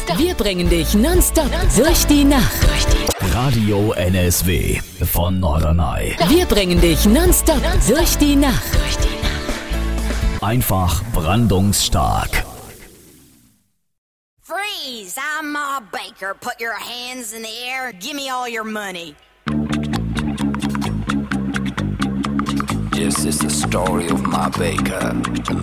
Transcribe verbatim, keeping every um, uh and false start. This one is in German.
Wir bringen dich nonstop durch die Nacht. Radio N S W von Norderney. Wir bringen dich nonstop durch die Nacht. Einfach brandungsstark. Freeze! I'm Ma Baker. Put your hands in the air and give me all your money. This is the story of Ma Baker.